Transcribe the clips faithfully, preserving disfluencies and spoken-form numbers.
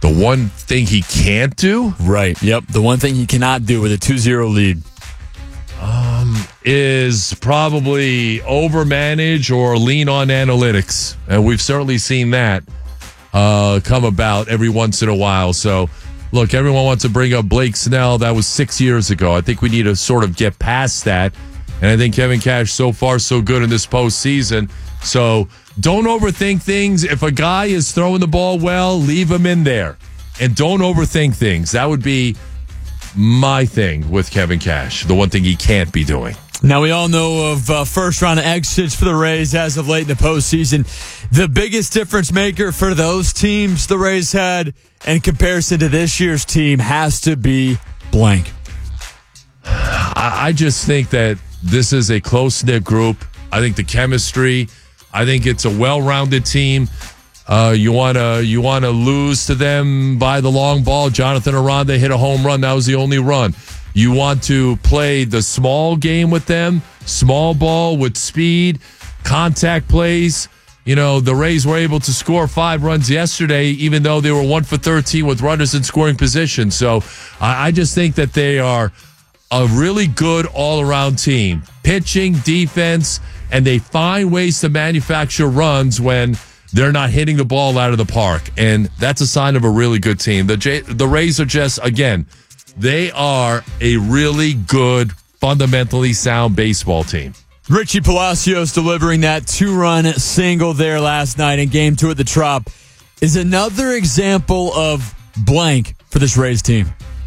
The one thing he can't do? Right, yep. The one thing he cannot do with a two zero lead. Um, is probably overmanage or lean on analytics. And we've certainly seen that uh, come about every once in a while. So, look, everyone wants to bring up Blake Snell. That was six years ago. I think we need to sort of get past that. And I think Kevin Cash, so far, so good in this postseason. So don't overthink things. If a guy is throwing the ball well, leave him in there. And don't overthink things. That would be my thing with Kevin Cash, the one thing he can't be doing. Now, we all know of uh, first-round exits for the Rays as of late in the postseason. The biggest difference maker for those teams the Rays had in comparison to this year's team has to be blank. I, I just think that this is a close-knit group. I think the chemistry, I think it's a well-rounded team. Uh, you want to you want to lose to them by the long ball. Jonathan Aranda hit a home run. That was the only run. You want to play the small game with them, small ball with speed, contact plays. You know, the Rays were able to score five runs yesterday, even though they were one for thirteen with runners in scoring position. So I, I just think that they are a really good all-around team. Pitching, defense, and they find ways to manufacture runs when they're not hitting the ball out of the park, and that's a sign of a really good team. The J- the Rays are just, again, they are a really good, fundamentally sound baseball team. Richie Palacios delivering that two-run single there last night in game two at the Trop is another example of blank for this Rays team.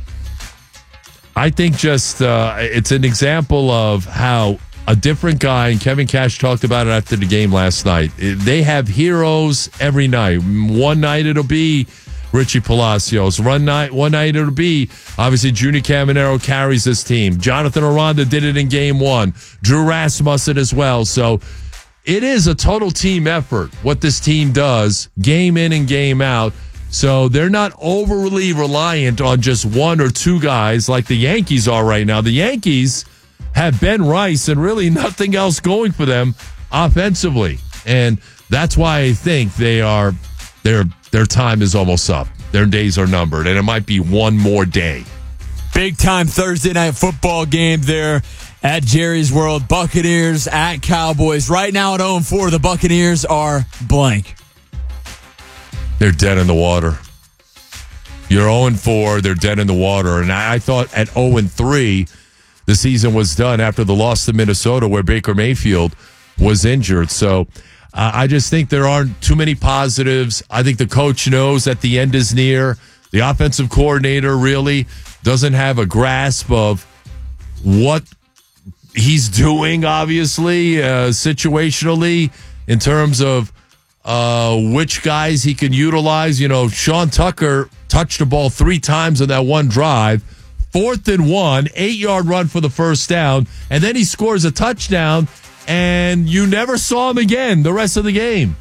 I think just uh, it's an example of how a different guy, and Kevin Cash talked about it after the game last night. They have heroes every night. One night it'll be Richie Palacios. One night, one night it'll be, obviously, Junior Caminero carries this team. Jonathan Aranda did it in game one. Drew Rasmussen as well. So it is a total team effort, what this team does, game in and game out. So they're not overly reliant on just one or two guys like the Yankees are right now. The Yankees have Ben Rice and really nothing else going for them offensively. And that's why I think they are their their time is almost up. Their days are numbered, and it might be one more day. Big time Thursday night football game there at Jerry's World. Buccaneers at Cowboys. Right now at oh and four, the Buccaneers are blank. They're dead in the water. You're oh and four, they're dead in the water. And I thought at oh and three, the season was done after the loss to Minnesota where Baker Mayfield was injured. So uh, I just think there aren't too many positives. I think the coach knows that the end is near. The offensive coordinator really doesn't have a grasp of what he's doing, obviously, uh, situationally, in terms of uh, which guys he can utilize. You know, Sean Tucker touched the ball three times on that one drive. Fourth and one, eight-yard run for the first down, and then he scores a touchdown, and you never saw him again the rest of the game.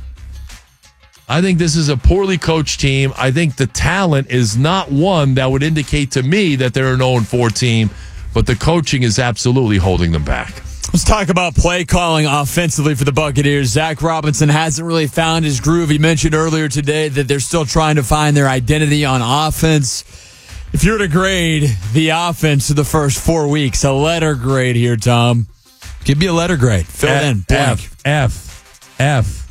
I think this is a poorly coached team. I think the talent is not one that would indicate to me that they're an oh and four team, but the coaching is absolutely holding them back. Let's talk about play calling offensively for the Buccaneers. Zach Robinson hasn't really found his groove. He mentioned earlier today that they're still trying to find their identity on offense. If you were to grade the offense of the first four weeks, a letter grade here, Tom. Give me a letter grade. Fill it in. Blank. F, F, F,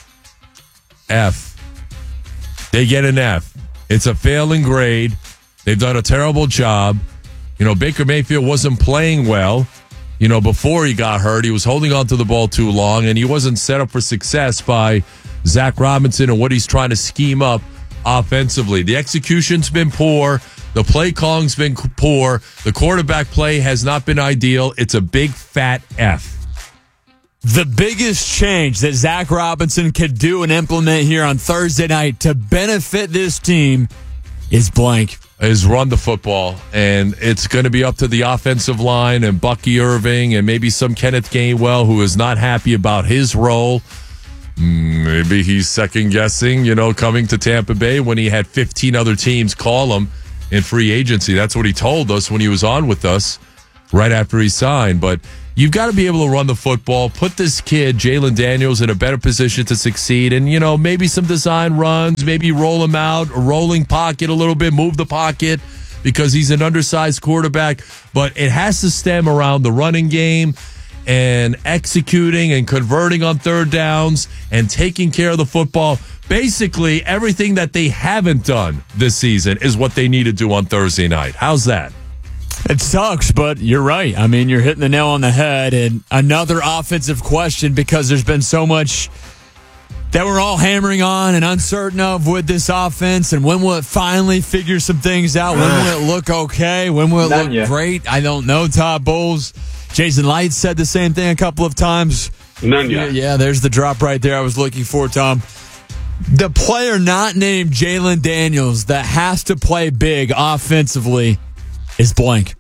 F. They get an F. It's a failing grade. They've done a terrible job. You know, Baker Mayfield wasn't playing well. You know, before he got hurt, he was holding on to the ball too long, and he wasn't set up for success by Zach Robinson and what he's trying to scheme up offensively. The execution's been poor. The play calling's been poor. The quarterback play has not been ideal. It's a big, fat F. The biggest change that Zach Robinson could do and implement here on Thursday night to benefit this team is blank. Is run the football, and it's going to be up to the offensive line and Bucky Irving and maybe some Kenneth Gainwell, who is not happy about his role. Maybe he's second-guessing, you know, coming to Tampa Bay when he had fifteen other teams call him in free agency. That's what he told us when he was on with us right after he signed. But You've got to be able to run the football, put this kid, Jalen Daniels, in a better position to succeed. And, you know, maybe some design runs, maybe roll him out, a rolling pocket a little bit, move the pocket because he's an undersized quarterback. But it has to stem around the running game and executing and converting on third downs and taking care of the football. Basically, everything that they haven't done this season is what they need to do on Thursday night. How's that? It sucks, but you're right. I mean, you're hitting the nail on the head. And another offensive question, because there's been so much that we're all hammering on and uncertain of with this offense. And when will it finally figure some things out? When will it look okay? When will it Not look yet. great? I don't know, Todd Bowles. Jason Light said the same thing a couple of times. None Yeah, yet. yeah, there's the drop right there I was looking for, Tom. The player not named Jalen Daniels that has to play big offensively is blank.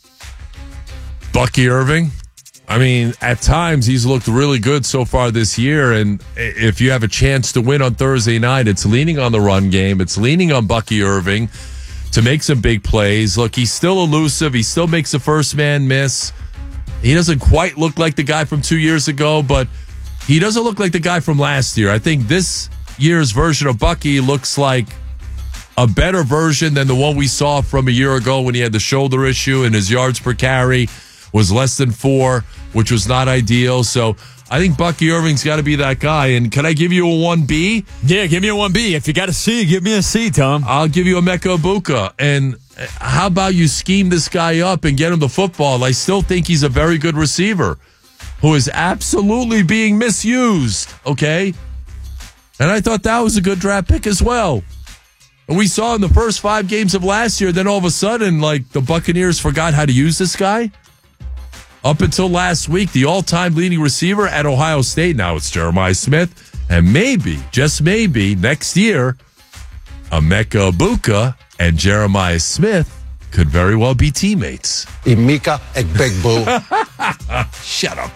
Bucky Irving. I mean, at times he's looked really good so far this year. And if you have a chance to win on Thursday night, it's leaning on the run game. It's leaning on Bucky Irving to make some big plays. Look, he's still elusive. He still makes the first man miss. He doesn't quite look like the guy from two years ago, but he doesn't look like the guy from last year. I think this year's version of Bucky looks like a better version than the one we saw from a year ago when he had the shoulder issue and his yards per carry was less than four, which was not ideal. So I think Bucky Irving's got to be that guy. And can I give you a one B? Yeah, give me a one B. If you got a C, give me a C, Tom. I'll give you a Emeka Egbuka. And how about you scheme this guy up and get him the football? I still think he's a very good receiver who is absolutely being misused, okay? And I thought that was a good draft pick as well. And we saw in the first five games of last year, then all of a sudden, like, the Buccaneers forgot how to use this guy. Up until last week, the all-time leading receiver at Ohio State, now it's Jeremiah Smith. And maybe, just maybe, next year, Emeka Egbuka and Jeremiah Smith could very well be teammates. Emeka Egbuka. Shut up.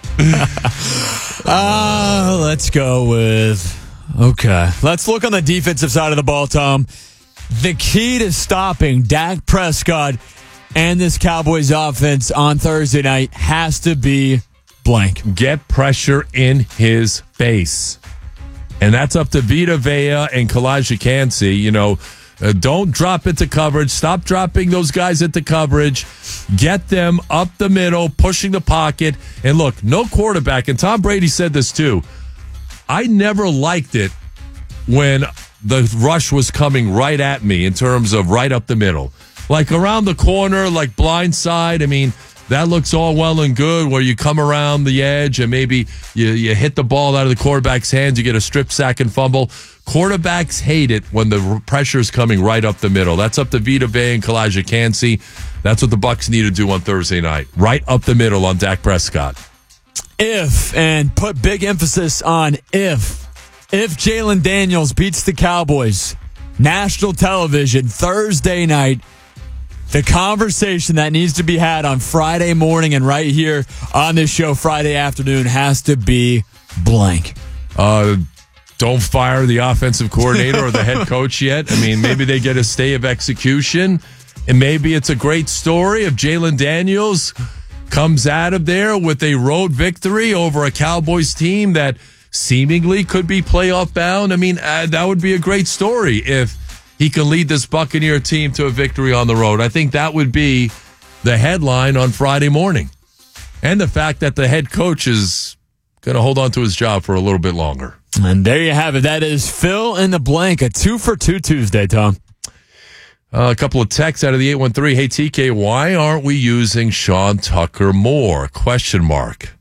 Uh, let's go with... Okay. Let's look on the defensive side of the ball, Tom. The key to stopping Dak Prescott and this Cowboys offense on Thursday night has to be blank. Get pressure in his face. And that's up to Vita Vea and Kalijah Kancey. You know, uh, don't drop into coverage. Stop dropping those guys into coverage. Get them up the middle, pushing the pocket. And look, no quarterback, and Tom Brady said this too, I never liked it when the rush was coming right at me in terms of right up the middle. Like around the corner, like blind side. I mean, that looks all well and good where you come around the edge and maybe you, you hit the ball out of the quarterback's hands, you get a strip sack and fumble. Quarterbacks hate it when the pressure is coming right up the middle. That's up to Vita Vea and Kalijah Kancey. That's what the Bucs need to do on Thursday night. Right up the middle on Dak Prescott. If, and put big emphasis on if, if Jalen Daniels beats the Cowboys, national television, Thursday night, the conversation that needs to be had on Friday morning and right here on this show Friday afternoon has to be blank. Uh, don't fire the offensive coordinator or the head coach yet. I mean, maybe they get a stay of execution, and maybe it's a great story of Jalen Daniels comes out of there with a road victory over a Cowboys team that seemingly could be playoff bound. I mean, uh, that would be a great story if he can lead this Buccaneer team to a victory on the road. I think that would be the headline on Friday morning. And the fact that the head coach is going to hold on to his job for a little bit longer. And there you have it. That is Fill in the Blank, a two for two Tuesday, Tom. Uh, a couple of texts out of the eight one three. Hey, T K, why aren't we using Sean Tucker more? Question mark.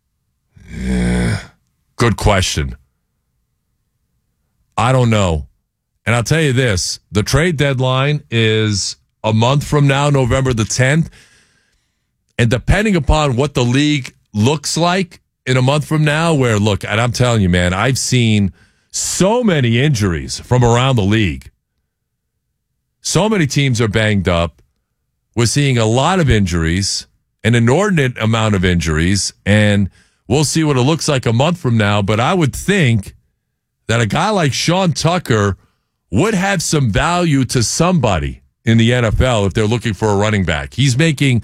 Yeah. Good question. I don't know. And I'll tell you this. The trade deadline is a month from now, November the tenth. And depending upon what the league looks like in a month from now, where, look, and I'm telling you, man, I've seen so many injuries from around the league. So many teams are banged up. We're seeing a lot of injuries, an inordinate amount of injuries, and we'll see what it looks like a month from now. But I would think that a guy like Sean Tucker would have some value to somebody in the N F L if they're looking for a running back. He's making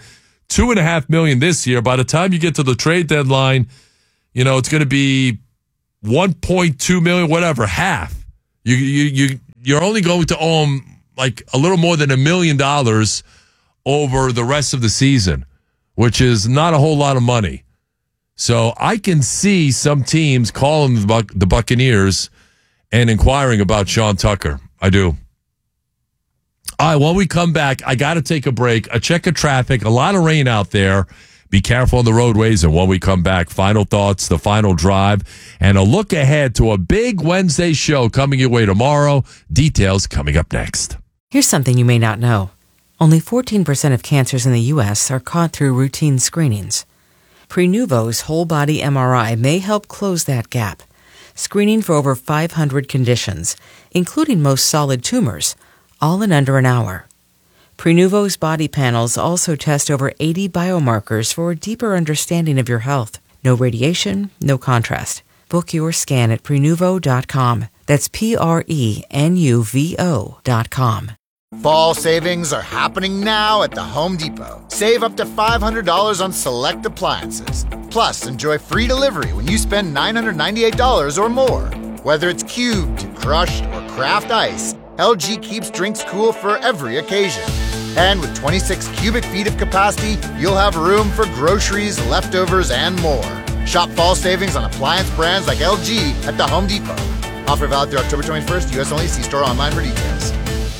Two and a half million this year. By the time you get to the trade deadline, you know, it's going to be one point two million, whatever, half. You, you, you, you're only going to owe him like a little more than a million dollars over the rest of the season, which is not a whole lot of money. So I can see some teams calling the, Buc- the Buccaneers and inquiring about Sean Tucker. I do. All right, when we come back, I got to take a break. A check of traffic, a lot of rain out there. Be careful on the roadways. And when we come back, final thoughts, the final drive, and a look ahead to a big Wednesday show coming your way tomorrow. Details coming up next. Here's something you may not know. Only fourteen percent of cancers in the U S are caught through routine screenings. Prenuvo's whole-body M R I may help close that gap, screening for over five hundred conditions, including most solid tumors, all in under an hour. Prenuvo's body panels also test over eighty biomarkers for a deeper understanding of your health. No radiation, no contrast. Book your scan at Prenuvo dot com. That's P R E N U V O dot com. Fall savings are happening now at the Home Depot. Save up to five hundred dollars on select appliances. Plus, enjoy free delivery when you spend nine hundred ninety-eight dollars or more. Whether it's cubed, crushed, or craft ice, L G keeps drinks cool for every occasion. And with twenty-six cubic feet of capacity, you'll have room for groceries, leftovers, and more. Shop fall savings on appliance brands like L G at the Home Depot. Offer valid through October twenty-first, U S only. See store online for details.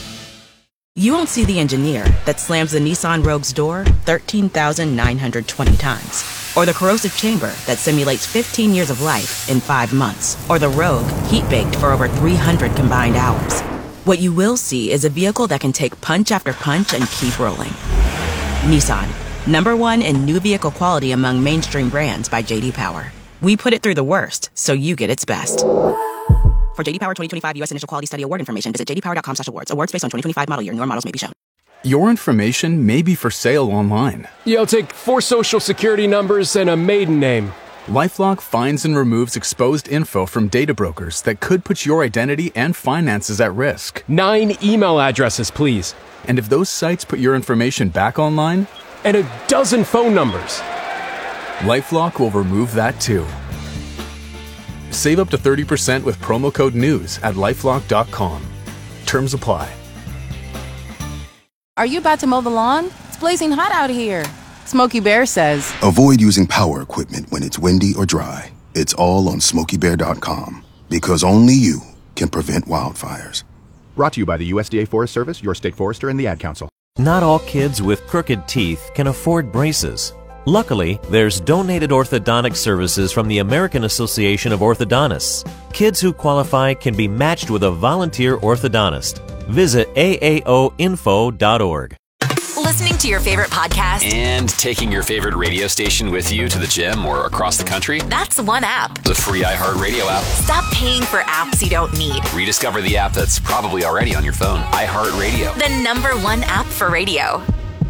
You won't see the engineer that slams the Nissan Rogue's door thirteen thousand nine hundred twenty times. Or the corrosive chamber that simulates fifteen years of life in five months. Or the Rogue heat-baked for over three hundred combined hours. What you will see is a vehicle that can take punch after punch and keep rolling. Nissan, number one in new vehicle quality among mainstream brands by J D Power. We put it through the worst, so you get its best. For J D Power twenty twenty-five U S Initial Quality Study Award information, visit j d power dot com slash awards. Awards based on twenty twenty-five model year. Newer models may be shown. Your information may be for sale online. Yeah, I'll take four social security numbers and a maiden name. LifeLock finds and removes exposed info from data brokers that could put your identity and finances at risk. Nine email addresses, please. And if those sites put your information back online? And a dozen phone numbers. LifeLock will remove that too. Save up to thirty percent with promo code NEWS at lifelock dot com. Terms apply. Are you about to mow the lawn? It's blazing hot out here. Smokey Bear says, avoid using power equipment when it's windy or dry. It's all on smokey bear dot com because only you can prevent wildfires. Brought to you by the U S D A Forest Service, your state forester, and the Ad Council. Not all kids with crooked teeth can afford braces. Luckily, there's donated orthodontic services from the American Association of Orthodontists. Kids who qualify can be matched with a volunteer orthodontist. Visit A A O info dot org. Listening to your favorite podcast and taking your favorite radio station with you to the gym or across the country? That's one app. The free iHeartRadio app. Stop paying for apps you don't need. Rediscover the app that's probably already on your phone. iHeartRadio. The number one app for radio.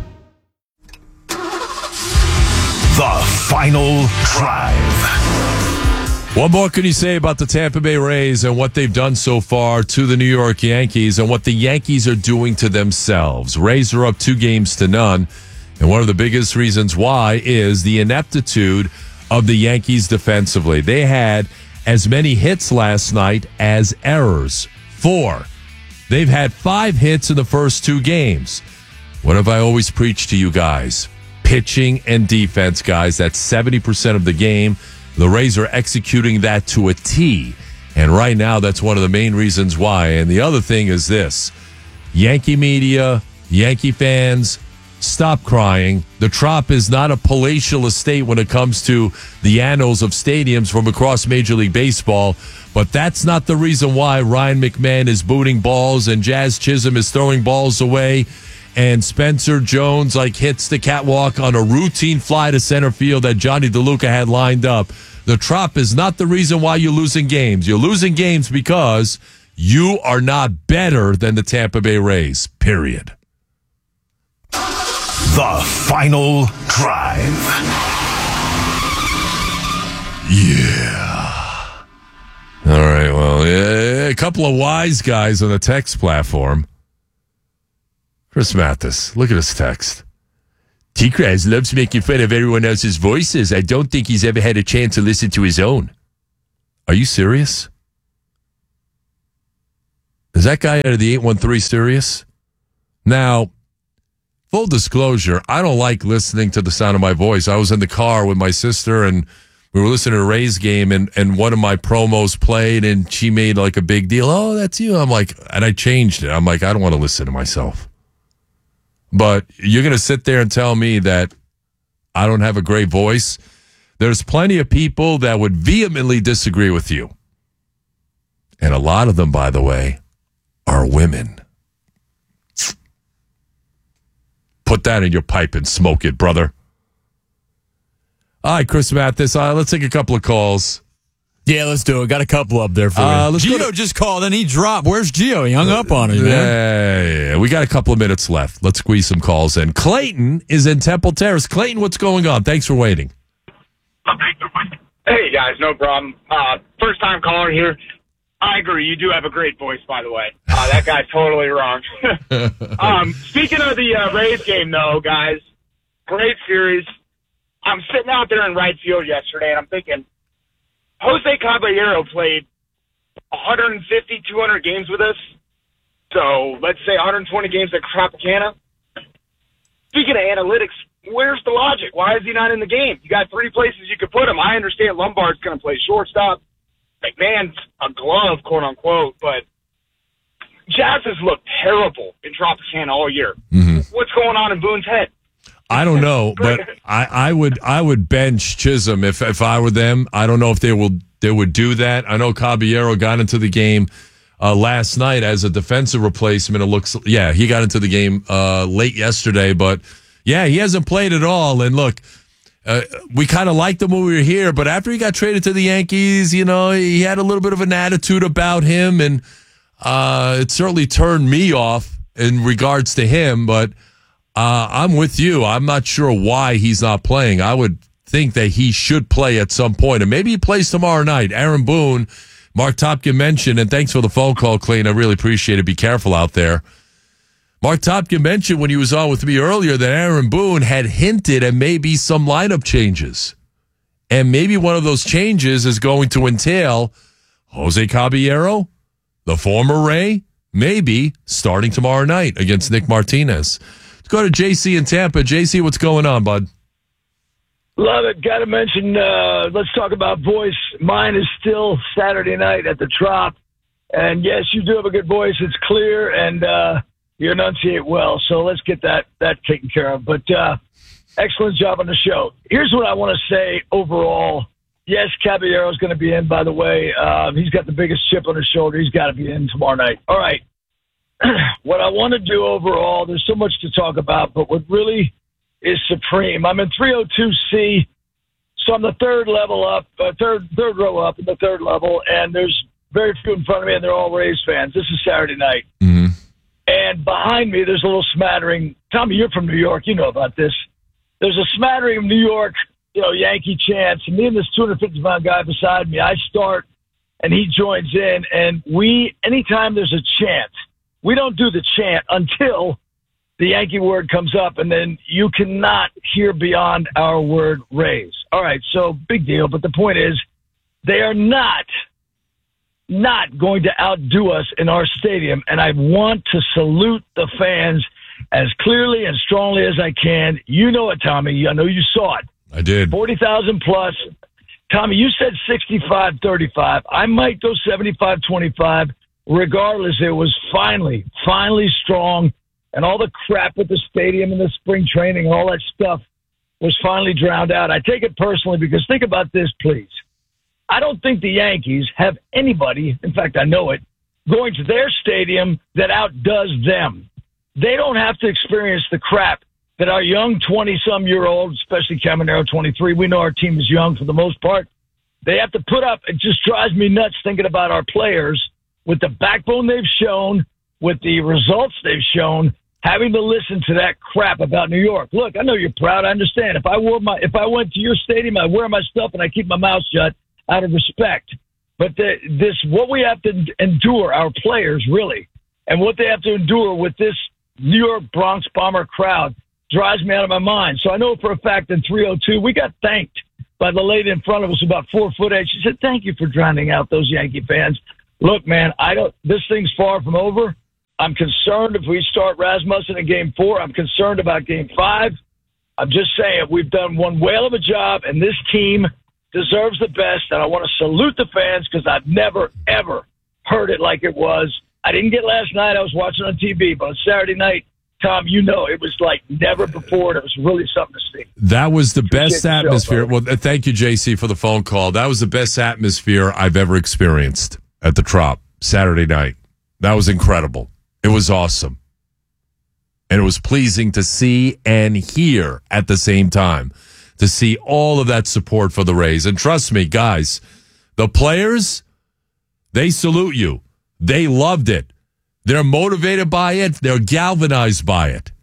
The Final Drive. What more can you say about the Tampa Bay Rays and what they've done so far to the New York Yankees and what the Yankees are doing to themselves? Rays are up two games to none, and one of the biggest reasons why is the ineptitude of the Yankees defensively. They had as many hits last night as errors. Four. They've had five hits in the first two games. What have I always preached to you guys? Pitching and defense, guys. That's seventy percent of the game. The Rays are executing that to a T. And right now, that's one of the main reasons why. And the other thing is this. Yankee media, Yankee fans, stop crying. The Trop is not a palatial estate when it comes to the annals of stadiums from across Major League Baseball. But that's not the reason why Ryan McMahon is booting balls and Jazz Chisholm is throwing balls away. And Spencer Jones like hits the catwalk on a routine fly to center field that Johnny DeLuca had lined up. The Trop is not the reason why you're losing games. You're losing games because you are not better than the Tampa Bay Rays, period. The Final Drive. Yeah. All right, well, yeah, a couple of wise guys on the text platform. Chris Mathis, look at his text. T-Kraz loves making fun of everyone else's voices. I don't think he's ever had a chance to listen to his own. Are you serious? Is that guy out of the eight one three serious? Now, full disclosure, I don't like listening to the sound of my voice. I was in the car with my sister, and we were listening to a Rays game, and, and one of my promos played, and she made like a big deal. Oh, that's you. I'm like, and I changed it. I'm like, I don't want to listen to myself. But you're going to sit there and tell me that I don't have a great voice? There's plenty of people that would vehemently disagree with you. And a lot of them, by the way, are women. Put that in your pipe and smoke it, brother. All right, Chris Mathis, uh, let's take a couple of calls. Yeah, let's do it. Got a couple up there for Uh, you. let's go Gio to- just called and he dropped. Where's Gio? He hung up on us, man. Yeah, yeah, we got a couple of minutes left. Let's squeeze some calls in. Clayton is in Temple Terrace. Clayton, what's going on? Thanks for waiting. Hey, guys, no problem. Uh, first time caller here. I agree. You do have a great voice, by the way. Uh, that guy's totally wrong. um, speaking of the uh, Rays game, though, guys, great series. I'm sitting out there in right field yesterday, and I'm thinking, Jose Caballero played one fifty, two hundred games with us. So let's say one hundred twenty games at Tropicana. Speaking of analytics, where's the logic? Why is he not in the game? You got three places you could put him. I understand Lombard's going to play shortstop. McMahon's a glove, quote unquote, but Jazz has looked terrible in Tropicana all year. Mm-hmm. What's going on in Boone's head? I don't know, but I, I would I would bench Chisholm if if I were them. I don't know if they will they would do that. I know Caballero got into the game uh, last night as a defensive replacement. It looks yeah he got into the game uh, late yesterday, but yeah he hasn't played at all. And look, uh, we kind of liked him when we were here, but after he got traded to the Yankees, you know he had a little bit of an attitude about him, and uh, it certainly turned me off in regards to him, but. Uh, I'm with you. I'm not sure why he's not playing. I would think that he should play at some point, and maybe he plays tomorrow night. Aaron Boone, Mark Topkin mentioned, and thanks for the phone call, Clayton. I really appreciate it. Be careful out there. Mark Topkin mentioned when he was on with me earlier that Aaron Boone had hinted at maybe some lineup changes, and maybe one of those changes is going to entail Jose Caballero, the former Ray, maybe starting tomorrow night against Nick Martinez. Go to J C in Tampa. J C, what's going on, bud? Love it. Got to mention, uh, let's talk about voice. Mine is still Saturday night at the Trop. And yes, you do have a good voice. It's clear, and uh, you enunciate well. So let's get that, that taken care of. But uh, excellent job on the show. Here's what I want to say overall. Yes, Caballero's going to be in, by the way. Uh, he's got the biggest chip on his shoulder. He's got to be in tomorrow night. All right. What I want to do overall, there's so much to talk about, but what really is supreme, I'm in three oh two C, so I'm the third level up, uh, third third row up in the third level, and there's very few in front of me, and they're all Rays fans. This is Saturday night. Mm-hmm. And behind me, there's a little smattering. Tommy, you're from New York. You know about this. There's a smattering of New York, you know, Yankee chants. And me and this two hundred fifty pound guy beside me, I start, and he joins in, and we, anytime there's a chant, we don't do the chant until the Yankee word comes up, and then you cannot hear beyond our word Rays. All right, so big deal. But the point is, they are not, not going to outdo us in our stadium, and I want to salute the fans as clearly and strongly as I can. You know it, Tommy. I know you saw it. I did. forty thousand plus. Tommy, you said sixty-five thirty-five. I might go seventy-five twenty-five. Regardless, it was finally, finally strong, and all the crap with the stadium and the spring training and all that stuff was finally drowned out. I take it personally because think about this, please. I don't think the Yankees have anybody, in fact, I know it, going to their stadium that outdoes them. They don't have to experience the crap that our young twenty-some-year-old, especially Caminero, twenty-three, we know our team is young for the most part, they have to put up. It just drives me nuts thinking about our players with the backbone they've shown, with the results they've shown, having to listen to that crap about New York. Look, I know you're proud. I understand. If I wore my, if I went to your stadium, I wear my stuff and I keep my mouth shut out of respect. But the, this, what we have to endure, our players really, and what they have to endure with this New York Bronx Bomber crowd, drives me out of my mind. So I know for a fact in three oh two, we got thanked by the lady in front of us, about four foot eight. She said, thank you for drowning out those Yankee fans. Look, man, I don't. This thing's far from over. I'm concerned if we start Rasmussen in game four. I'm concerned about game five. I'm just saying we've done one whale of a job, and this team deserves the best. And I want to salute the fans because I've never, ever heard it like it was. I didn't get last night. I was watching on T V, but on Saturday night, Tom, you know, it was like never before. And it was really something to see. That was the Appreciate best the show, atmosphere. brother. Well, thank you, J C, for the phone call. That was the best atmosphere I've ever experienced at the Trop Saturday night. That was incredible. It was awesome. And it was pleasing to see and hear at the same time, to see all of that support for the Rays. And trust me, guys, the players, they salute you. They loved it. They're motivated by it. They're galvanized by it.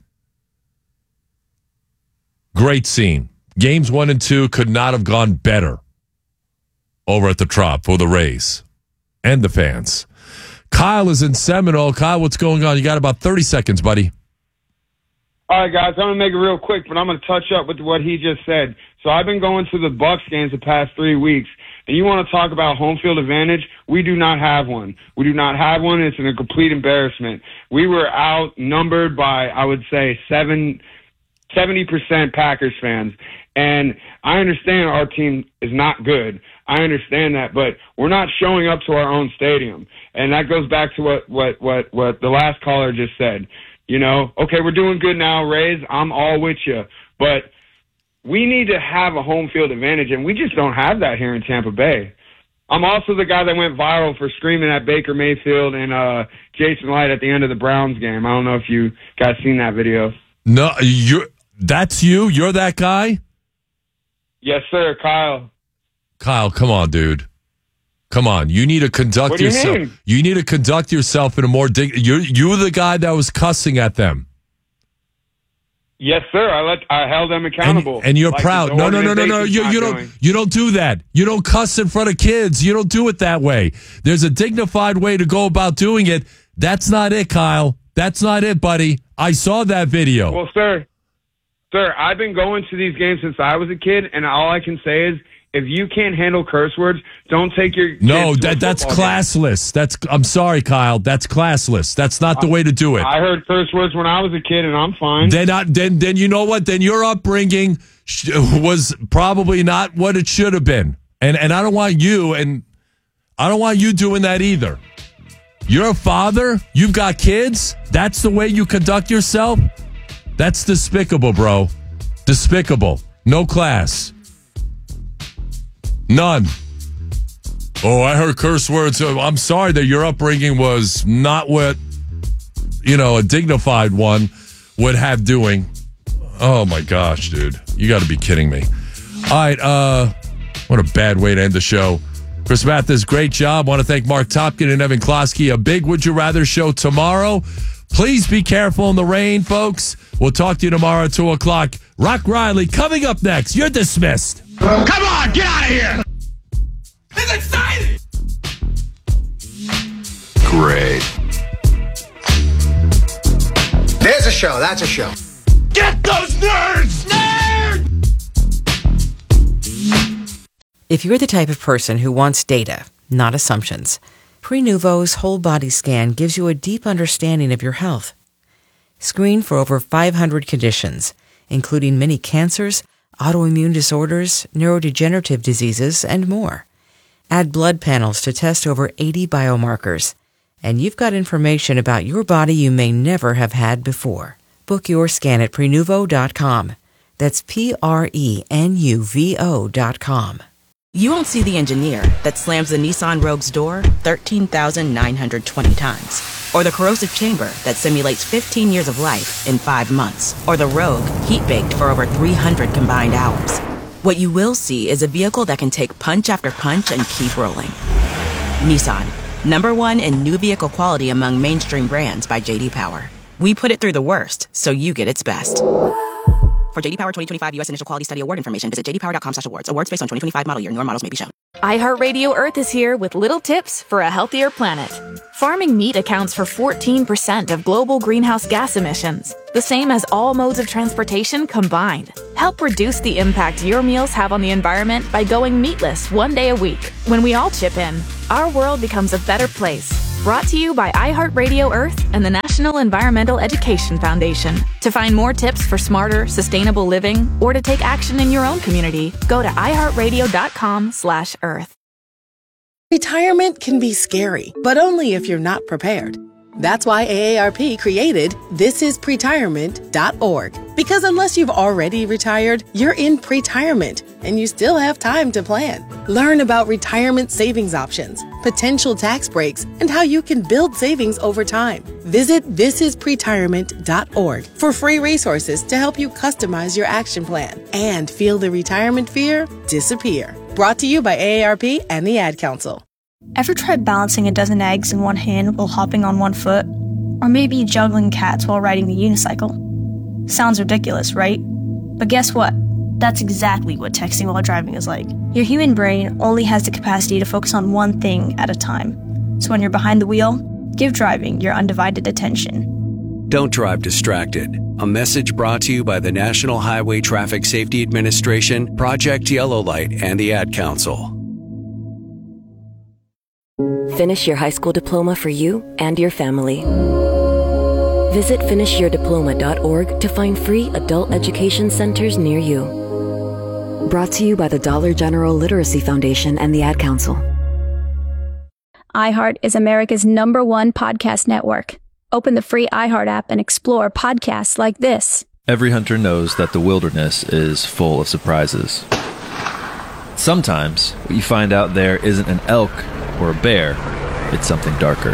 Great scene. Games one and two could not have gone better over at the Trop for the Rays and the fans. Kyle is in Seminole. Kyle, what's going on? You got about thirty seconds, buddy. All right, guys, I'm going to make it real quick, but I'm going to touch up with what he just said. So I've been going to the Bucks games the past three weeks, and you want to talk about home field advantage? We do not have one. We do not have one. It's a complete embarrassment. We were outnumbered by, I would say, seven, seventy percent Packers fans. And I understand our team is not good. I understand that, but we're not showing up to our own stadium. And that goes back to what, what, what, what the last caller just said. You know, okay, we're doing good now, Rays. I'm all with you. But we need to have a home field advantage, and we just don't have that here in Tampa Bay. I'm also the guy that went viral for screaming at Baker Mayfield and uh, Jason Light at the end of the Browns game. I don't know if you guys seen that video. No, you're, that's you? You're that guy? Yes, sir, Kyle. Kyle, come on, dude. Come on. You need to conduct What do you yourself. mean? You need to conduct yourself in a more dig. You're you the guy that was cussing at them. Yes, sir. I let I held them accountable. And, and you're Like proud. the No, no, no, no, no. organization's You, not you don't. doing. You don't do that. You don't cuss in front of kids. You don't do it that way. There's a dignified way to go about doing it. That's not it, Kyle. That's not it, buddy. I saw that video. Well, sir, sir, I've been going to these games since I was a kid, and all I can say is, if you can't handle curse words, don't take your No, kids to a that that's football game. classless. That's I'm sorry, Kyle. That's classless. That's not the way to do it. I heard curse words when I was a kid, and I'm fine. Then, I, then, then you know what? Then your upbringing sh- was probably not what it should have been, and and I don't want you, and I don't want you doing that either. You're a father. You've got kids. That's the way you conduct yourself. That's despicable, bro. Despicable. No class. None. Oh, I heard curse words. I'm sorry that your upbringing was not what, you know, a dignified one would have doing. Oh, my gosh, dude. You got to be kidding me. All right. Uh, what a bad way to end the show. Chris Mathis, great job. Want to thank Mark Topkin and Evan Klosky. A big Would You Rather show tomorrow. Please be careful in the rain, folks. We'll talk to you tomorrow at two o'clock. Rock Riley coming up next. You're dismissed. Come on, get out of here! It's exciting! Great. There's a show. That's a show. Get those nerds! Nerd! If you're the type of person who wants data, not assumptions, Prenuvo's whole body scan gives you a deep understanding of your health. Screen for over five hundred conditions, including many cancers, autoimmune disorders, neurodegenerative diseases, and more. Add blood panels to test over eighty biomarkers, and you've got information about your body you may never have had before. Book your scan at Prenuvo dot com. That's P R E N U V O dot com. You won't see the engineer that slams the Nissan Rogue's door thirteen thousand nine hundred twenty times. Or the corrosive chamber that simulates fifteen years of life in five months. Or the Rogue heat-baked for over three hundred combined hours. What you will see is a vehicle that can take punch after punch and keep rolling. Nissan, number one in new vehicle quality among mainstream brands by J D Power. We put it through the worst, so you get its best. For J D Power twenty twenty-five U S Initial Quality Study Award information, visit j d power dot com slash awards. Awards based on twenty twenty-five model year. Newer models may be shown. iHeartRadio Earth is here with little tips for a healthier planet. Farming meat accounts for fourteen percent of global greenhouse gas emissions, the same as all modes of transportation combined. Help reduce the impact your meals have on the environment by going meatless one day a week. When we all chip in, our world becomes a better place. Brought to you by iHeartRadio Earth and the National Environmental Education Foundation. To find more tips for smarter, sustainable living, or to take action in your own community, go to iHeartRadio.com slash Earth. Retirement can be scary, but only if you're not prepared. That's why A A R P created this is pretirement dot org. Because unless you've already retired, you're in pretirement, and you still have time to plan. Learn about retirement savings options, potential tax breaks, and how you can build savings over time. Visit this is pretirement dot org for free resources to help you customize your action plan and feel the retirement fear disappear. Brought to you by A A R P and the Ad Council. Ever tried balancing a dozen eggs in one hand while hopping on one foot? Or maybe juggling cats while riding the unicycle? Sounds ridiculous, right? But guess what? That's exactly what texting while driving is like. Your human brain only has the capacity to focus on one thing at a time. So when you're behind the wheel, give driving your undivided attention. Don't drive distracted. A message brought to you by the National Highway Traffic Safety Administration, Project Yellow Light, and the Ad Council. Finish your high school diploma for you and your family. Visit finish your diploma dot org to find free adult education centers near you. Brought to you by the Dollar General Literacy Foundation and the Ad Council. iHeart is America's number one podcast network. Open the free iHeart app and explore podcasts like this. Every hunter knows that the wilderness is full of surprises. Sometimes what you find out there isn't an elk or a bear, it's something darker.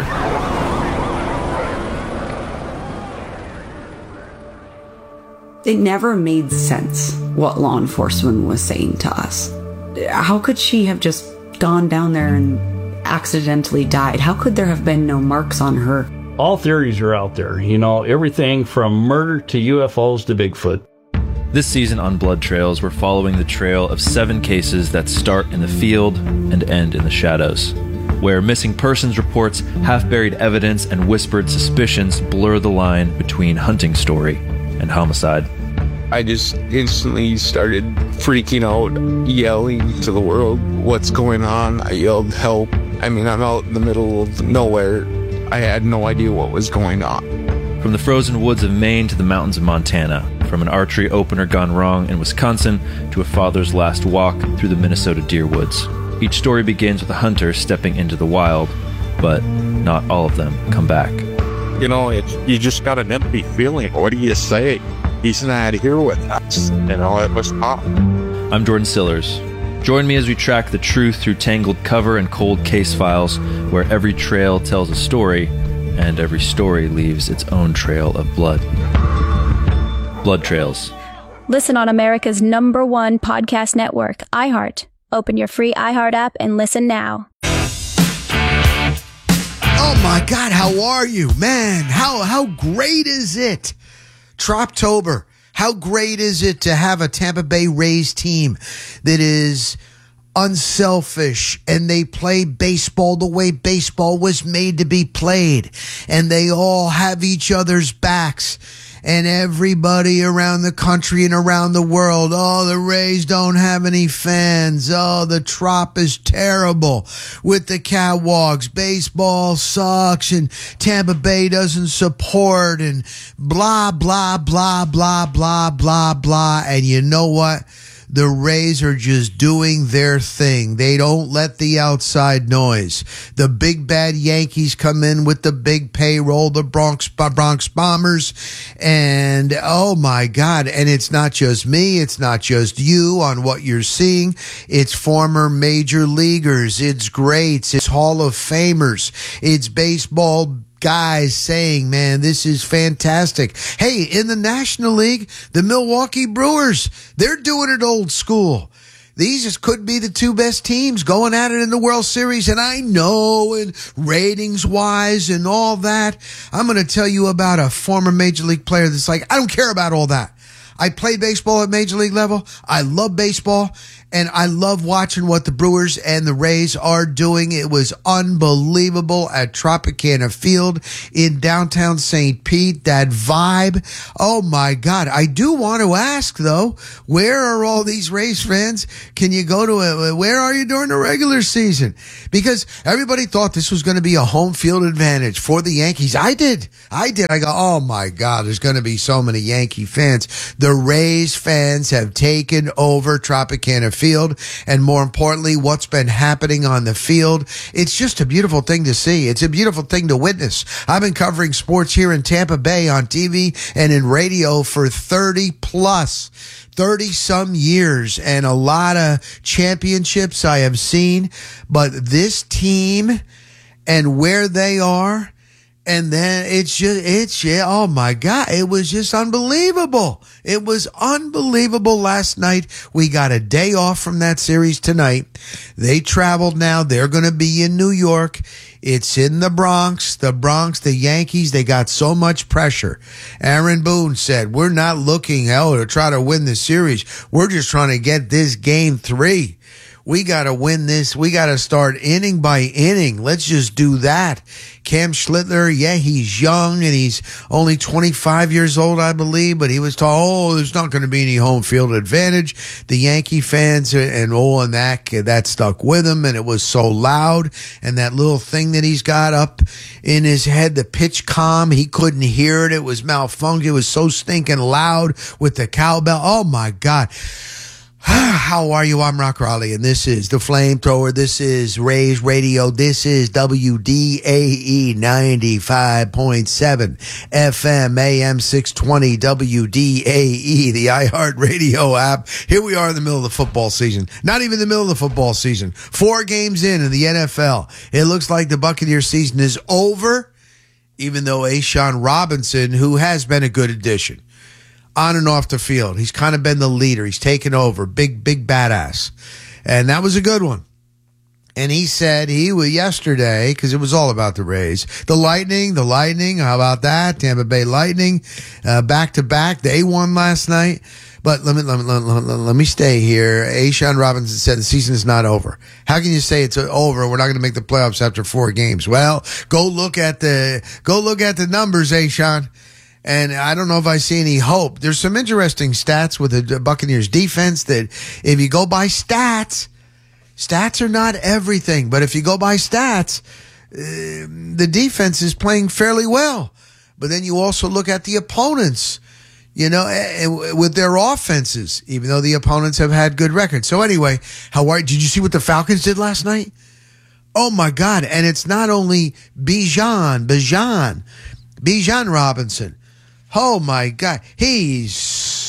It never made sense what law enforcement was saying to us. How could she have just gone down there and accidentally died? How could there have been no marks on her? All theories are out there, you know, everything from murder to U F Os to Bigfoot. This season on Blood Trails, we're following the trail of seven cases that start in the field and end in the shadows, where missing persons reports, half-buried evidence, and whispered suspicions blur the line between hunting story and homicide. I just instantly started freaking out, yelling to the world, "What's going on?" I yelled, "Help." I mean, I'm out in the middle of nowhere. I had no idea what was going on. From the frozen woods of Maine to the mountains of Montana, from an archery opener gone wrong in Wisconsin to a father's last walk through the Minnesota deer woods. Each story begins with a hunter stepping into the wild, but not all of them come back. You know, it's, you just got an empty feeling. What do you say? He's not here with us. You know, it was tough. I'm Jordan Sillers. Join me as we track the truth through tangled cover and cold case files, where every trail tells a story, and every story leaves its own trail of blood. Blood Trails. Listen on America's number one podcast network, iHeart. Open your free iHeart app and listen now. Oh my God, how are you? Man, how how great is it? Troptober. How great is it to have a Tampa Bay Rays team that is unselfish and they play baseball the way baseball was made to be played, and they all have each other's backs, and everybody around the country and around the world, oh, the Rays don't have any fans. Oh, the Trop is terrible with the Catwalks. Baseball sucks and Tampa Bay doesn't support, and blah, blah, blah, blah, blah, blah, blah. And you know what? The Rays are just doing their thing. They don't let the outside noise. The big bad Yankees come in with the big payroll, the Bronx Bronx Bombers, and oh my God, and it's not just me, it's not just you on what you're seeing. It's former major leaguers, it's greats, it's Hall of Famers, it's baseball guys saying, man, this is fantastic. Hey, in the National League, the Milwaukee Brewers, they're doing it old school. These just could be the two best teams going at it in the World Series. And I know, and ratings wise and all that, I'm going to tell you about a former major league player that's like, I don't care about all that. I played baseball at major league level. I love baseball. And I love watching what the Brewers and the Rays are doing. It was unbelievable at Tropicana Field in downtown Saint Pete. That vibe. Oh, my God. I do want to ask, though, where are all these Rays fans? Can you go to a, where are you during the regular season? Because everybody thought this was going to be a home field advantage for the Yankees. I did. I did. I go, oh, my God, there's going to be so many Yankee fans. The Rays fans have taken over Tropicana Field. Field, and more importantly, what's been happening on the field. It's just a beautiful thing to see. It's a beautiful thing to witness. I've been covering sports here in Tampa Bay on T V and in radio for thirty plus, thirty some years, and a lot of championships I have seen. But this team and where they are, and then it's just, it's, yeah, oh my God, it was just unbelievable. It was unbelievable last night. We got a day off from that series tonight. They traveled now. They're going to be in New York. It's in the Bronx. The Bronx, the Yankees, they got so much pressure. Aaron Boone said, we're not looking, hell, to try to win the series. We're just trying to get this game three. We got to win this. We got to start inning by inning. Let's just do that. Cam Schlittler, yeah, he's young and he's only twenty-five years old, I believe, but he was told, oh, there's not going to be any home field advantage. The Yankee fans and all and that, that stuck with him, and it was so loud. And that little thing that he's got up in his head, the pitch comm, he couldn't hear it. It was malfunctioned. It was so stinking loud with the cowbell. Oh, my God. How are you? I'm Rock Raleigh, and this is The Flamethrower. This is Rays Radio. This is W D A E ninety-five point seven F M, A M six twenty, W D A E, the iHeartRadio app. Here we are in the middle of the football season. Not even the middle of the football season. Four games in in the N F L. It looks like the Buccaneer season is over, even though A'Shawn Robinson, who has been a good addition, on and off the field. He's kind of been the leader. He's taken over. Big, big badass. And that was a good one. And he said he was yesterday, because it was all about the Rays. The Lightning, the Lightning, how about that? Tampa Bay Lightning, uh, back to back. They won last night. But let me, let me, let me, let me stay here. A'Shawn Robinson said the season is not over. How can you say it's over? We're not going to make the playoffs after four games. Well, go look at the, go look at the numbers, A'Shawn. And I don't know if I see any hope. There's some interesting stats with the Buccaneers defense that if you go by stats, stats are not everything. But if you go by stats, uh, the defense is playing fairly well. But then you also look at the opponents, you know, with their offenses, even though the opponents have had good records. So anyway, how are, did you see what the Falcons did last night? Oh my God. And it's not only Bijan, Bijan, Bijan Robinson. Oh, my God. He's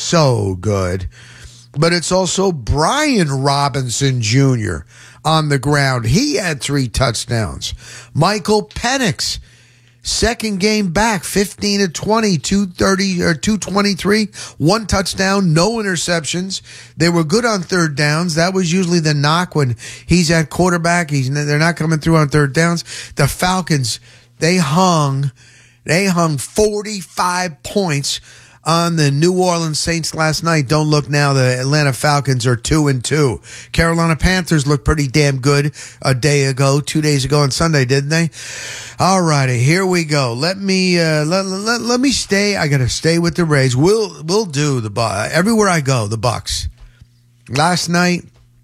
so good. But it's also Brian Robinson Junior on the ground. He had three touchdowns. Michael Penix, second game back, fifteen to twenty, two thirty or two twenty-three, one touchdown, no interceptions. They were good on third downs. That was usually the knock when he's at quarterback. He's they're not coming through on third downs. The Falcons, they hung They hung forty-five points on the New Orleans Saints last night. Don't look now. The Atlanta Falcons are two and two. Carolina Panthers looked pretty damn good a day ago, two days ago on Sunday, didn't they? All righty, here we go. Let me uh, let, let let me stay. I got to stay with the Rays. We'll we'll do the uh, everywhere I go. The Bucks. Last night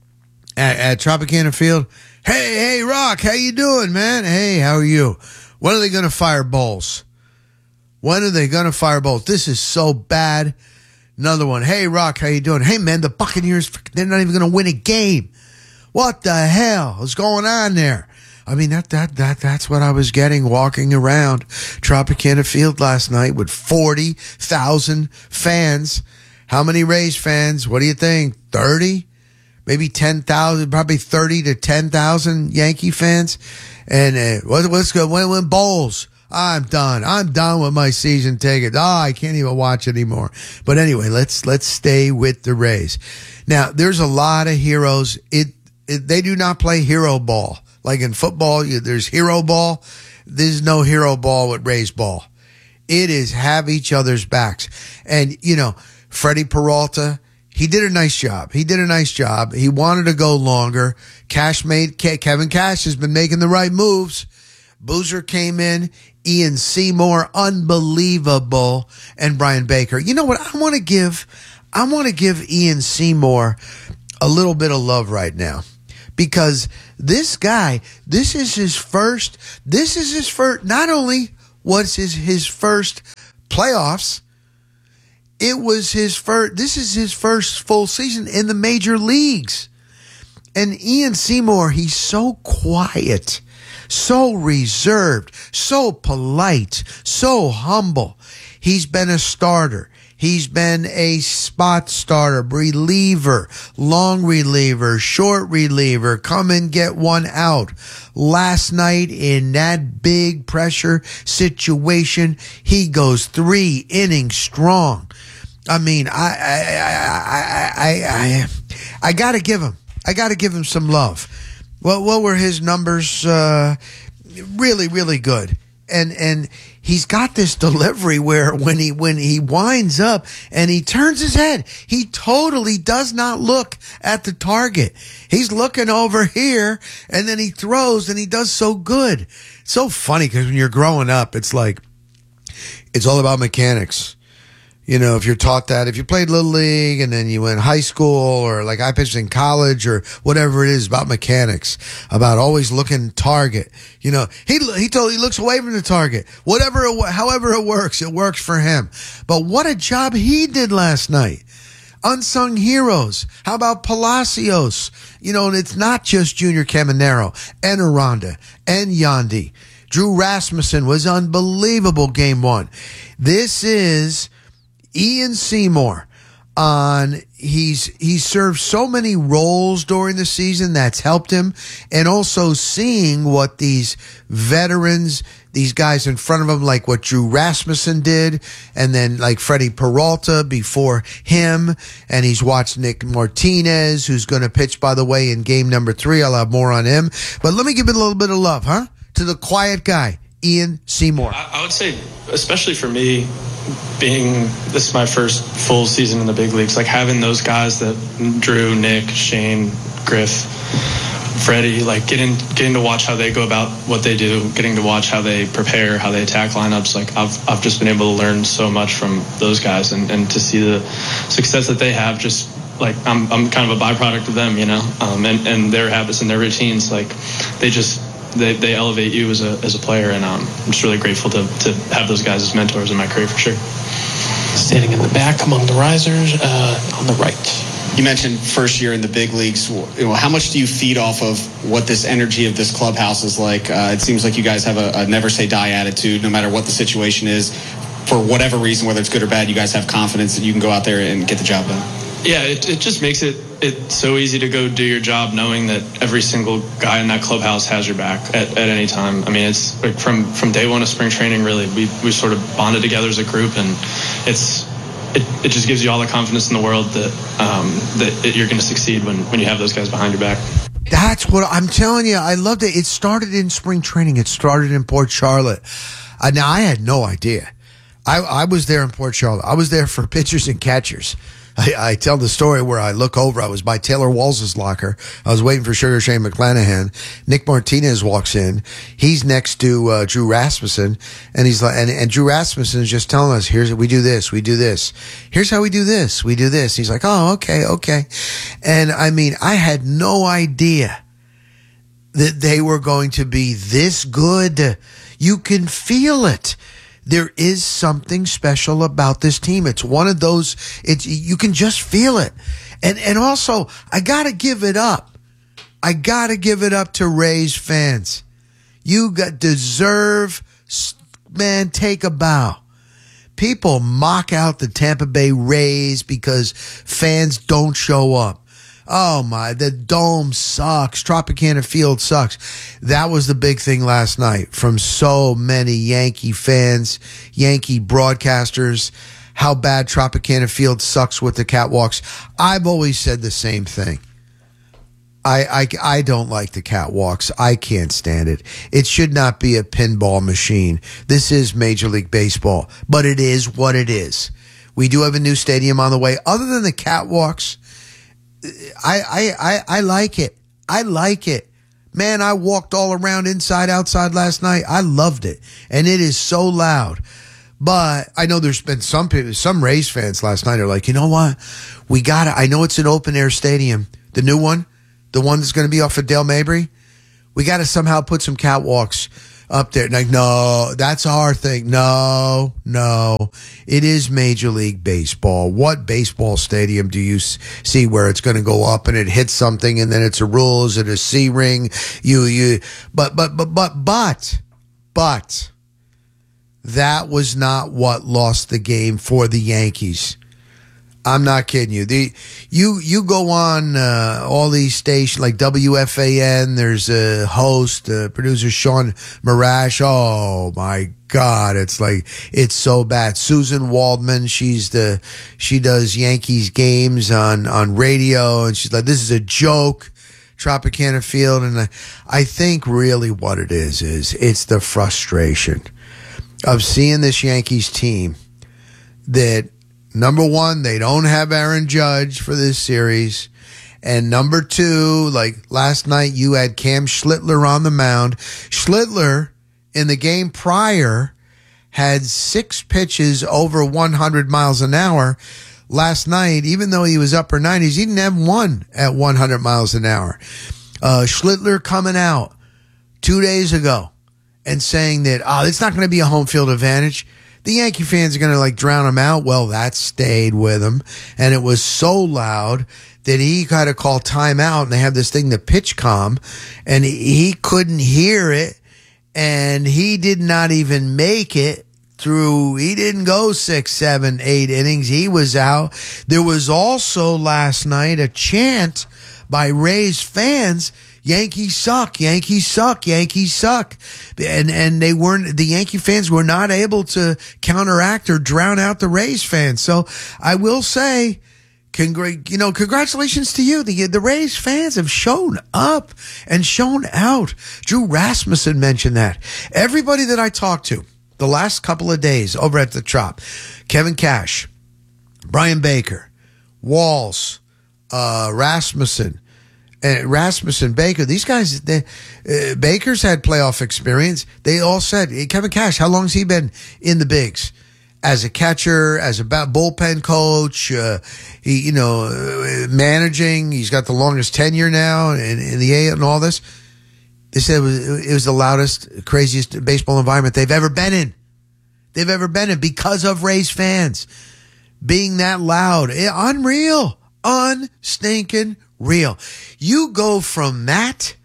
at, at Tropicana Field. Hey, hey, Rock, how you doing, man? Hey, how are you? When are they going to fire Bowles? When are they going to fire Bowles? This is so bad. Another one. Hey, Rock, how you doing? Hey, man, the Buccaneers, they're not even going to win a game. What the hell is going on there? I mean, that that that that's what I was getting walking around Tropicana Field last night with forty thousand fans. How many Rays fans? What do you think? thirty? Maybe ten thousand, probably thirty to ten thousand Yankee fans. And uh, what, what's good? When, when Bowles? I'm done. I'm done with my season ticket. Oh, I can't even watch anymore. But anyway, let's let's stay with the Rays. Now, there's a lot of heroes. It, it they do not play hero ball. Like in football, you, there's hero ball. There's no hero ball with Rays ball. It is have each other's backs. And, you know, Freddie Peralta, he did a nice job. He did a nice job. He wanted to go longer. Cash made, Kevin Cash has been making the right moves. Boozer came in. Ian Seymour, unbelievable. And Brian Baker. You know what? I want to give, I want to give Ian Seymour a little bit of love right now. Because this guy, this is his first, this is his first, not only was his, his first playoffs, it was his first, this is his first full season in the major leagues. And Ian Seymour, he's so quiet, so reserved, so polite, so humble. He's been a starter. He's been a spot starter, reliever, long reliever, short reliever, come and get one out. Last night in that big pressure situation, he goes three innings strong. I mean, I, I, I, I, I, I, I gotta give him, I gotta give him some love. Well, what were his numbers? Uh, really, really good. And, and he's got this delivery where when he, when he winds up and he turns his head, he totally does not look at the target. He's looking over here and then he throws and he does so good. So funny because when you're growing up, it's like, it's all about mechanics. You know, if you're taught that, if you played Little League and then you went high school or like I pitched in college or whatever it is about mechanics, about always looking target. You know, he he told he looks away from the target. Whatever, it, however it works, it works for him. But what a job he did last night. Unsung heroes. How about Palacios? You know, and it's not just Junior Caminero and Aranda and Yandy. Drew Rasmussen was unbelievable game one. This is Ian Seymour on he's he's served so many roles during the season that's helped him, and also seeing what these veterans, these guys in front of him, like what Drew Rasmussen did, and then like Freddie Peralta before him, and he's watched Nick Martinez, who's going to pitch, by the way, in game number three. I'll have more on him, but let me give it a little bit of love, huh, to the quiet guy, Ian Seymour. I, I would say, especially for me, being this is my first full season in the big leagues, like having those guys that Drew, Nick, Shane, Griff, Freddie, like getting getting to watch how they go about what they do, getting to watch how they prepare, how they attack lineups. Like I've I've just been able to learn so much from those guys, and, and to see the success that they have. Just like I'm I'm kind of a byproduct of them, you know, um, and and their habits and their routines. Like they just. They, they elevate you as a as a player, and um, I'm just really grateful to, to have those guys as mentors in my career for sure. Standing in the back among the risers uh, on the right. You mentioned first year in the big leagues. You know, how much do you feed off of what this energy of this clubhouse is like? Uh, it seems like you guys have a, a never say die attitude, no matter what the situation is. For whatever reason, whether it's good or bad, you guys have confidence that you can go out there and get the job done. Yeah, it, it just makes it it so easy to go do your job knowing that every single guy in that clubhouse has your back at, at any time. I mean, it's like from, from day one of spring training, really, we we sort of bonded together as a group, and it's it, it just gives you all the confidence in the world that um, that it, you're going to succeed when, when you have those guys behind your back. That's what I'm telling you. I loved it. It started in spring training. It started in Port Charlotte. Uh, now, I had no idea. I, I was there in Port Charlotte. I was there for pitchers and catchers. I, I tell the story where I look over. I was by Taylor Walls' locker. I was waiting for Sugar Shane McClanahan. Nick Martinez walks in. He's next to uh, Drew Rasmussen, and he's like, and, and Drew Rasmussen is just telling us, "Here's we do this, we do this. Here's how we do this, we do this." He's like, "Oh, okay, okay." And I mean, I had no idea that they were going to be this good. You can feel it. There is something special about this team. It's one of those, it's, you can just feel it. And, and also, I gotta give it up. I gotta give it up to Rays fans. You got, deserve, man, take a bow. People mock out the Tampa Bay Rays because fans don't show up. Oh my, the dome sucks. Tropicana Field sucks. That was the big thing last night from so many Yankee fans, Yankee broadcasters, how bad Tropicana Field sucks with the catwalks. I've always said the same thing. I, I, I don't like the catwalks. I can't stand it. It should not be a pinball machine. This is Major League Baseball, but it is what it is. We do have a new stadium on the way. Other than the catwalks, I, I, I, I like it. I like it. Man, I walked all around inside, outside last night. I loved it. And it is so loud. But I know there's been some people, some Rays fans last night are like, you know what? We got to, I know it's an open air stadium. The new one, the one that's going to be off of Dale Mabry. We got to somehow put some catwalks up there. Like, no, that's our thing. No, no. It is Major League Baseball. What baseball stadium do you see where it's going to go up and it hits something and then it's a rule? Is it a C ring? You, you, but, but, but, but, but, but, that was not what lost the game for the Yankees. I'm not kidding you. The you you go on uh, all these stations like W F A N. There's a host, uh, producer Sean Marash. Oh my God, it's like it's so bad. Susan Waldman, she's the she does Yankees games on on radio, and she's like, this is a joke. Tropicana Field, and I, I think really what it is is it's the frustration of seeing this Yankees team that. Number one, they don't have Aaron Judge for this series. And number two, like last night, you had Cam Schlittler on the mound. Schlittler, in the game prior, had six pitches over one hundred miles an hour. Last night, even though he was upper nineties, he didn't have one at one hundred miles an hour. Uh, Schlittler coming out two days ago and saying that, oh, it's not going to be a home field advantage. The Yankee fans are going to like drown him out. Well, that stayed with him. And it was so loud that he got to call timeout. And they have this thing, the pitch comm, and he couldn't hear it. And he did not even make it through. He didn't go six, seven, eight innings. He was out. There was also last night a chant by Rays fans, Yankees suck, Yankees suck, Yankees suck. And and they weren't, the Yankee fans were not able to counteract or drown out the Rays fans. So I will say, congr- you know, congratulations to you. The, the Rays fans have shown up and shown out. Drew Rasmussen mentioned that. Everybody that I talked to the last couple of days over at the Trop, Kevin Cash, Brian Baker, Walls, uh, Rasmussen, And Rasmussen, Baker, these guys, they, uh, Baker's had playoff experience. They all said, hey, Kevin Cash, how long has he been in the bigs? As a catcher, as a bullpen coach, uh, he, you know, uh, managing. He's got the longest tenure now in, in the A and all this. They said it was, it was the loudest, craziest baseball environment they've ever been in. They've ever been in because of Rays fans being that loud. It, unreal. Unstinking real. You go from that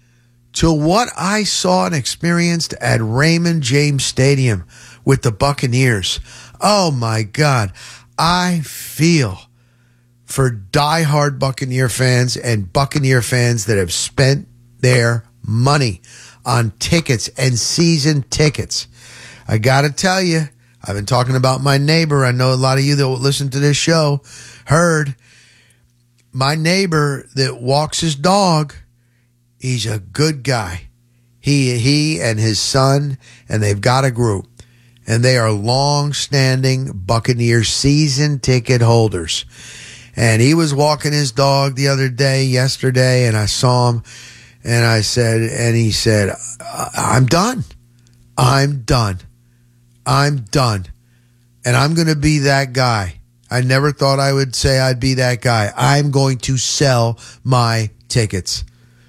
to what I saw and experienced at Raymond James Stadium with the Buccaneers. Oh my God. I feel for diehard Buccaneer fans and Buccaneer fans that have spent their money on tickets and season tickets. I got to tell you, I've been talking about my neighbor. I know a lot of you that will listen to this show heard my neighbor that walks his dog. He's a good guy. He, he and his son, and they've got a group, and they are long-standing Buccaneer season ticket holders. And he was walking his dog the other day, yesterday, and I saw him, and I said, and he said, I'm done. I'm done. I'm done. And I'm going to be that guy. I never thought I would say I'd be that guy. I'm going to sell my tickets.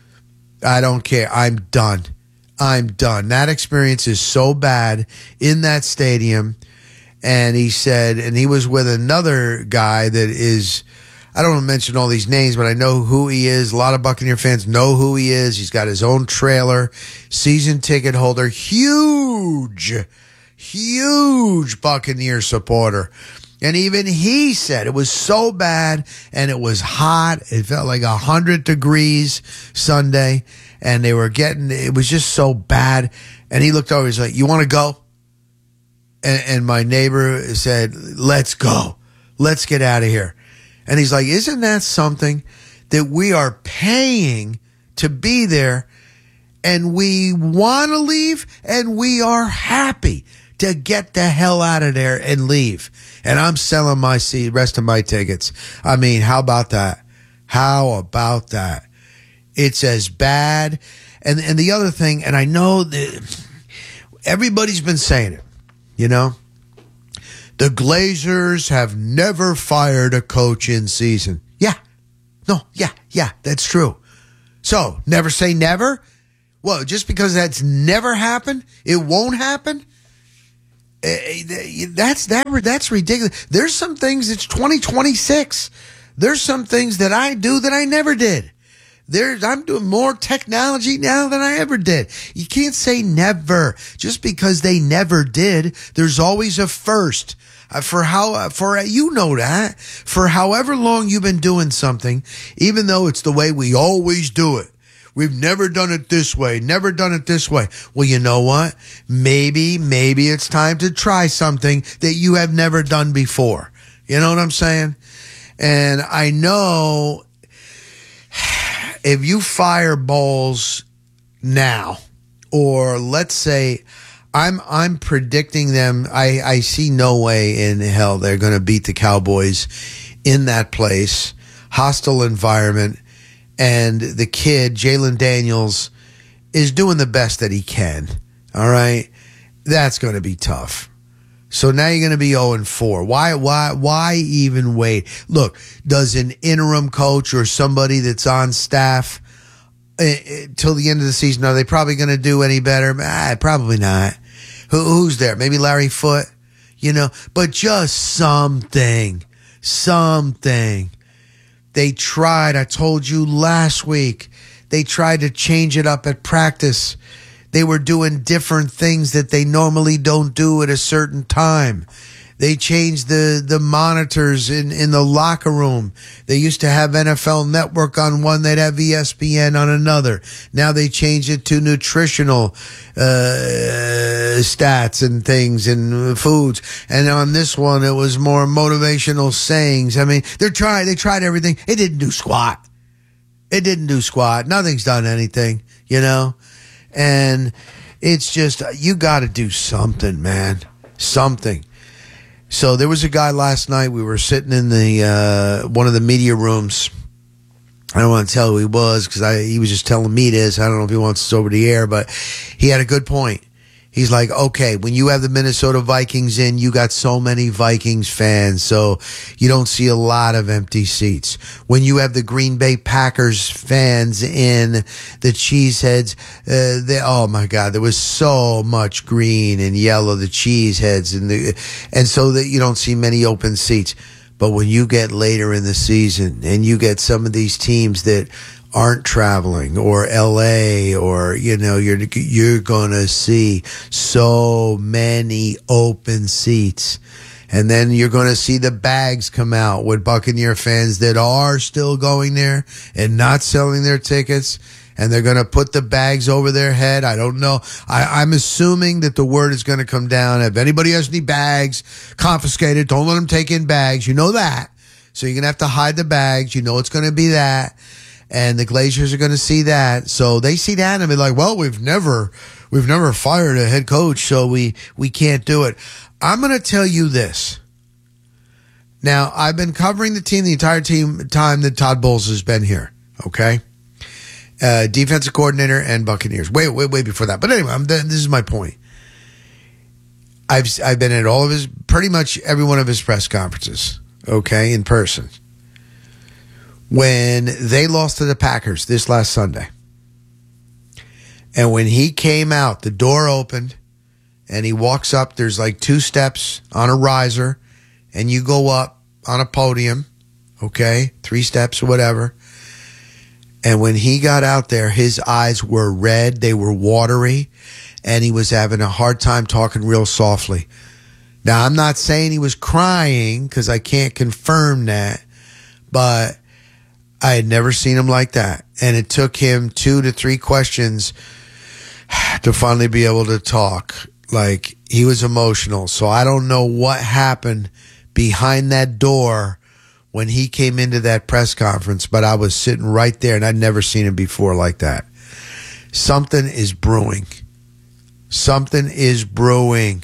I don't care. I'm done. I'm done. That experience is so bad in that stadium. And he said, and he was with another guy that is, I don't want to mention all these names, but I know who he is. A lot of Buccaneer fans know who he is. He's got his own trailer, season ticket holder, huge, huge Buccaneer supporter. And even he said it was so bad and it was hot. It felt like a hundred degrees Sunday and they were getting, it was just so bad. And he looked over, he's like, you want to go? And, and my neighbor said, let's go. Let's get out of here. And he's like, isn't that something that we are paying to be there and we want to leave and we are happy to get the hell out of there and leave. And I'm selling my seat, rest of my tickets. I mean, how about that? How about that? It's as bad. And and the other thing, and I know that everybody's been saying it, you know, the Glazers have never fired a coach in season. Yeah. No, yeah, yeah, that's true. So, never say never? Well, just because that's never happened, it won't happen? That's that, that's ridiculous. There's some things, it's twenty twenty-six. There's some things that I do that I never did. There's, I'm doing more technology now than I ever did. You can't say never. Just because they never did, there's always a first. Uh, for how, uh, for, uh, you know that, for however long you've been doing something, even though it's the way we always do it. We've never done it this way, never done it this way. Well, you know what? Maybe, maybe it's time to try something that you have never done before. You know what I'm saying? And I know if you fire Bowles now, or let's say I'm I'm predicting them, I, I see no way in hell they're going to beat the Cowboys in that place, hostile environment. And the kid, Jalen Daniels, is doing the best that he can. All right? That's going to be tough. So now you're going to be oh and four. Why, why, why even wait? Look, does an interim coach or somebody that's on staff uh, till the end of the season, are they probably going to do any better? Ah, probably not. Who, who's there? Maybe Larry Foote, you know, but just something, something. They tried, I told you last week, they tried to change it up at practice. They were doing different things that they normally don't do at a certain time. They changed the, the monitors in, in the locker room. They used to have N F L Network on one. They'd have E S P N on another. Now they changed it to nutritional uh, stats and things and foods. And on this one, it was more motivational sayings. I mean, they're trying, they tried everything. It didn't do squat. It didn't do squat. Nothing's done anything, you know? And it's just, you got to do something, man. Something. So there was a guy last night. We were sitting in the uh, one of the media rooms. I don't want to tell who he was because he was just telling me this. I don't know if he wants this over the air, but he had a good point. He's like, okay, when you have the Minnesota Vikings in, you got so many Vikings fans, so you don't see a lot of empty seats. When you have the Green Bay Packers fans in, the Cheeseheads, uh, they, oh my God, there was so much green and yellow, the Cheeseheads, and the, and so that you don't see many open seats. But when you get later in the season and you get some of these teams that aren't traveling, or L A, or, you know, you're, you're going to see so many open seats. And then you're going to see the bags come out with Buccaneer fans that are still going there and not selling their tickets. And they're going to put the bags over their head. I don't know. I, I'm assuming that the word is going to come down. If anybody has any bags, confiscated. Don't let them take in bags. You know that. So you're going to have to hide the bags. You know it's going to be that. And the Glazers are going to see that. So they see that and be like, well, we've never, we've never fired a head coach, so we, we can't do it. I'm going to tell you this. Now, I've been covering the team the entire team time that Todd Bowles has been here. Okay. Uh, defensive coordinator and Buccaneers. Wait, wait, wait before that. But anyway, I'm, this is my point. I've, I've been at all of his, pretty much every one of his press conferences. Okay. In person. When they lost to the Packers this last Sunday, and when he came out, the door opened, and he walks up, there's like two steps on a riser, and you go up on a podium, okay, three steps or whatever, and when he got out there, his eyes were red, they were watery, and he was having a hard time talking real softly. Now, I'm not saying he was crying, because I can't confirm that, but I had never seen him like that. And it took him two to three questions to finally be able to talk. Like, he was emotional. So I don't know what happened behind that door when he came into that press conference, but I was sitting right there and I'd never seen him before like that. Something is brewing. Something is brewing.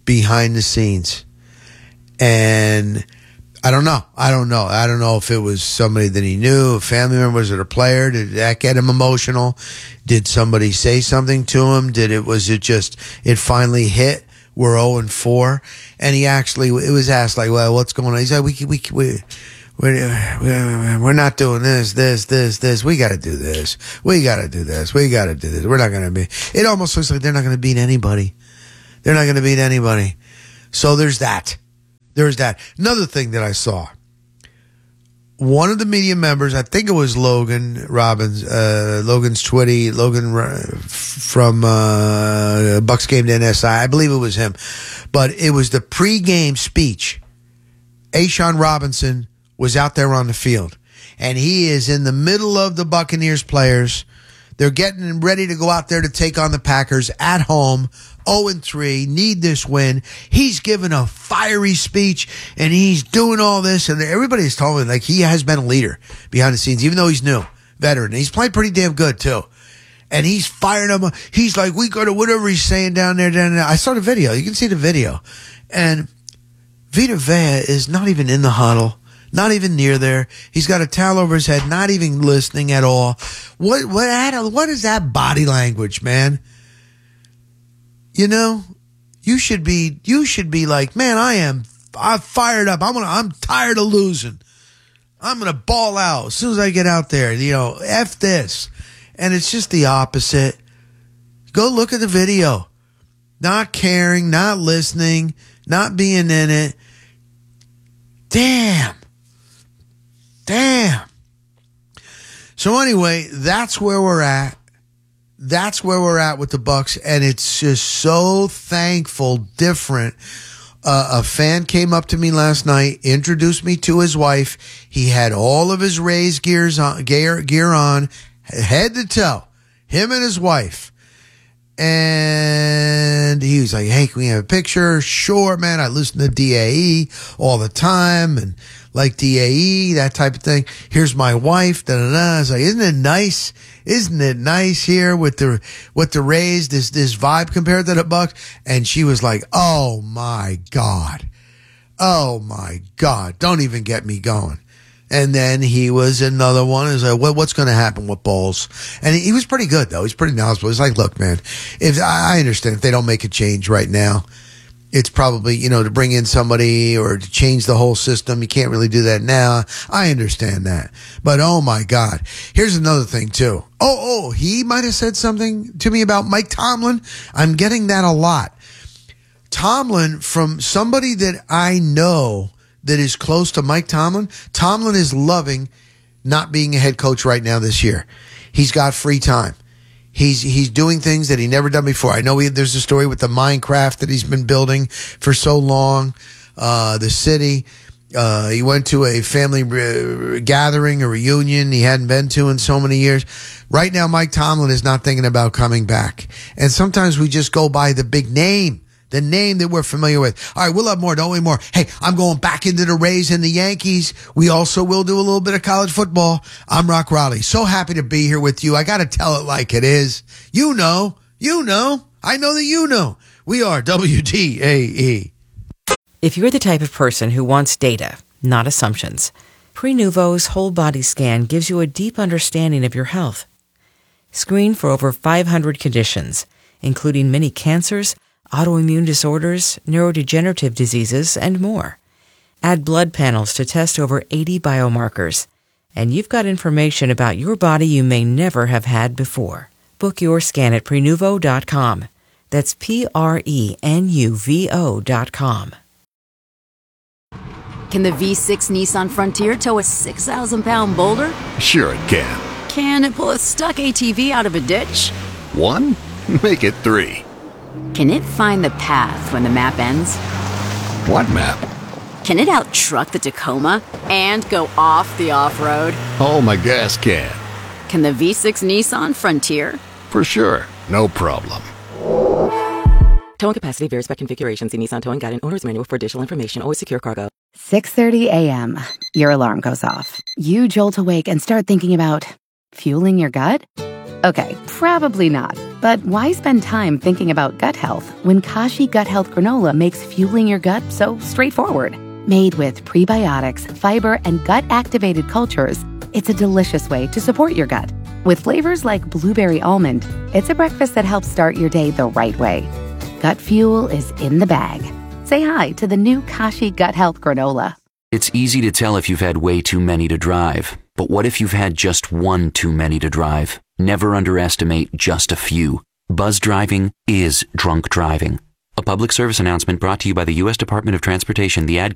behind the scenes. And I don't know. I don't know. I don't know if it was somebody that he knew, a family member, was it a player? Did that get him emotional? Did somebody say something to him? Did it, was it just, it finally hit? We're oh and four. And he actually, it was asked like, well, what's going on? He's like, we, we, we, we're, we're not doing this, this, this, this. We got to do this. We got to do this. We got to do this. We're not going to be, it almost looks like they're not going to beat anybody. They're not going to beat anybody. So there's that. There's that. Another thing that I saw. One of the media members, I think it was Logan Robbins, uh, Logan's Twitty, Logan uh, from uh, Bucks Game to N S I. I believe it was him. But it was the pregame speech. A'Shawn Robinson was out there on the field. And he is in the middle of the Buccaneers players. They're getting ready to go out there to take on the Packers at home. oh and three, need this win. He's giving a fiery speech, and he's doing all this, and everybody's told me like he has been a leader behind the scenes, even though he's new, veteran. He's played pretty damn good too, and he's fired him. He's like, we go to whatever he's saying down there, down there. I saw the video. You can see the video, and Vita Vea is not even in the huddle. Not even near there. He's got a towel over his head, not even listening at all. What what what is that body language, man? You know, you should be you should be like, man, I am I'm fired up. I'm gonna I'm tired of losing. I'm gonna ball out as soon as I get out there. You know, F this. And it's just the opposite. Go look at the video. Not caring, not listening, not being in it. Damn. Damn. So anyway, that's where we're at. That's where we're at with the Bucks, and it's just so thankful, different. Uh, a fan came up to me last night, introduced me to his wife. He had all of his Rays gears on, gear, gear on, head to toe, him and his wife. And he was like, hey, can we have a picture? Sure, man. I listen to D A E all the time and like D A E, that type of thing. Here's my wife. Da, da, da. I was like, isn't it nice? Isn't it nice here with the with the Rays, this this vibe compared to the Bucks? And she was like, oh my God. Oh my God. Don't even get me going. And then he was another one. Is like, what, what's going to happen with Bowles? And he, he was pretty good, though. He's pretty knowledgeable. He's like, look, man, if I understand if they don't make a change right now, it's probably, you know, to bring in somebody or to change the whole system. You can't really do that now. I understand that. But, oh, my God. Here's another thing, too. Oh, oh, he might have said something to me about Mike Tomlin. I'm getting that a lot. Tomlin, from somebody that I know that is close to Mike Tomlin, Tomlin is loving not being a head coach right now this year. He's got free time. He's he's doing things that he never done before. I know he, there's a story with the Minecraft that he's been building for so long, uh, the city. Uh, he went to a family re- gathering, a reunion he hadn't been to in so many years. Right now, Mike Tomlin is not thinking about coming back. And sometimes we just go by the big name. The name that we're familiar with. All right, we'll have more, don't we? More. Hey, I'm going back into the Rays and the Yankees. We also will do a little bit of college football. I'm Rock Raleigh. So happy to be here with you. I got to tell it like it is. You know. You know. I know that you know. We are W D A E. If you're the type of person who wants data, not assumptions, Prenuvo's whole body scan gives you a deep understanding of your health. Screen for over five hundred conditions, including many cancers, autoimmune disorders, neurodegenerative diseases, and more. Add blood panels to test over eighty biomarkers, and you've got information about your body you may never have had before. Book your scan at Prenuvo dot com. That's P R E N U V O dot com. Can the V six Nissan Frontier tow a six thousand pound boulder? Sure it can. Can it pull a stuck A T V out of a ditch? One? Make it three. Can it find the path when the map ends? What map? Can it out-truck the Tacoma and go off the off-road? Oh, my gas can. Can the V six Nissan Frontier? For sure. No problem. Towing capacity varies by configuration. See Nissan Towing Guide and Owner's Manual for additional information. Always secure cargo. six thirty a.m. Your alarm goes off. You jolt awake and start thinking about fueling your gut? Okay, probably not. But why spend time thinking about gut health when Kashi Gut Health Granola makes fueling your gut so straightforward? Made with prebiotics, fiber, and gut-activated cultures, it's a delicious way to support your gut. With flavors like blueberry almond, it's a breakfast that helps start your day the right way. Gut fuel is in the bag. Say hi to the new Kashi Gut Health Granola. It's easy to tell if you've had way too many to drive. But what if you've had just one too many to drive? Never underestimate just a few. Buzz driving is drunk driving. A public service announcement brought to you by the U S Department of Transportation. The ad